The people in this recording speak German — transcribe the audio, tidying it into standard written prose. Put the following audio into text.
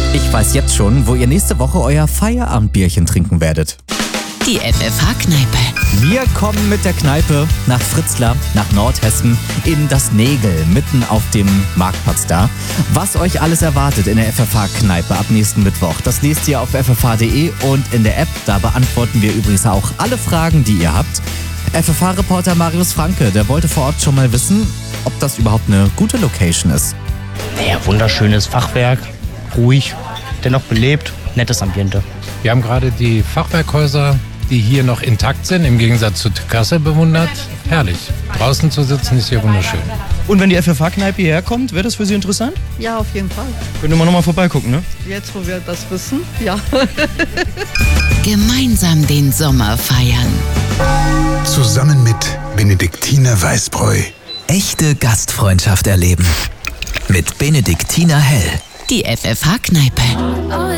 Ich weiß jetzt schon, wo ihr nächste Woche euer Feierabendbierchen trinken werdet. Die FFH-Kneipe. Wir kommen mit der Kneipe nach Fritzlar, nach Nordhessen, in das Nägel, mitten auf dem Marktplatz da. Was euch alles erwartet in der FFH-Kneipe ab nächsten Mittwoch, das lest ihr auf ffh.de und in der App. Da beantworten wir übrigens auch alle Fragen, die ihr habt. FFH-Reporter Marius Franke, der wollte vor Ort schon mal wissen, ob das überhaupt eine gute Location ist. Naja, wunderschönes Fachwerk, ruhig, dennoch belebt, nettes Ambiente. Wir haben gerade die Fachwerkhäuser, die hier noch intakt sind, im Gegensatz zu Kassel bewundert. Herrlich. Draußen zu sitzen ist hier wunderschön. Und wenn die FFH-Kneipe hierher kommt, wäre das für Sie interessant? Ja, auf jeden Fall. Könnte man nochmal vorbeigucken, ne? Jetzt, wo wir das wissen, ja. Gemeinsam den Sommer feiern. Zusammen mit Benediktiner Weißbräu. Echte Gastfreundschaft erleben. Mit Benediktiner Hell. Die FFH-Kneipe.